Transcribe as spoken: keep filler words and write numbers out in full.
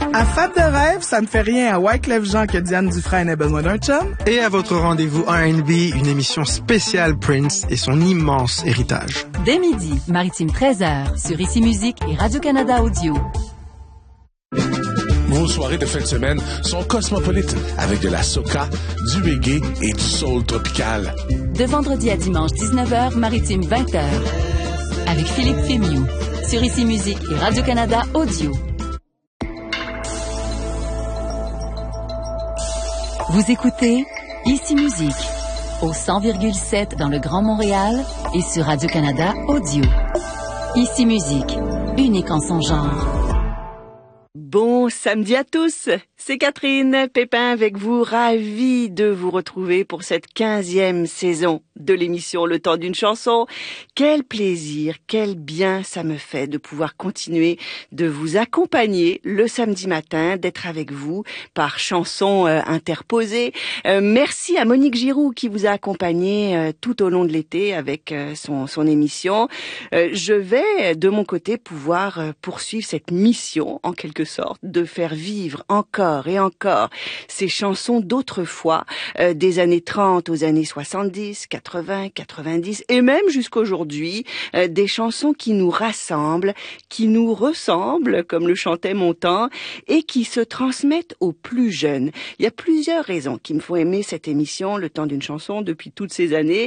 À Fab de rêve, ça ne fait rien à Wyclef Jean que Diane Dufresne ait besoin d'un chum. Et à votre rendez-vous R and B, une émission spéciale Prince et son immense héritage. Dès midi, Maritime treize heures, sur Ici Musique et Radio-Canada Audio. Vos soirées de fin de semaine sont cosmopolites avec de la soca, du reggae et du soul tropical. De vendredi à dimanche dix-neuf heures, Maritime vingt heures. Avec Philippe Fémiou, sur Ici Musique et Radio-Canada Audio. Vous écoutez Ici Musique au cent virgule sept dans le Grand Montréal et sur Radio-Canada Audio. Ici Musique, unique en son genre. Bon samedi à tous, c'est Catherine Pépin avec vous, ravie de vous retrouver pour cette quinzième saison de l'émission Le Temps d'une chanson. Quel plaisir, quel bien ça me fait de pouvoir continuer de vous accompagner le samedi matin, d'être avec vous par chansons euh, interposées. Euh, merci à Monique Giroux qui vous a accompagné euh, tout au long de l'été avec euh, son, son émission. Euh, je vais de mon côté pouvoir euh, poursuivre cette mission en quelque sorte de faire vivre encore et encore ces chansons d'autrefois, euh, des années trente aux années soixante-dix, quatre-vingts, quatre-vingt-dix et même jusqu'aujourd'hui, euh, des chansons qui nous rassemblent, qui nous ressemblent, comme le chantait Montand, et qui se transmettent aux plus jeunes. Il y a plusieurs raisons qui me font aimer cette émission, Le Temps d'une chanson, depuis toutes ces années.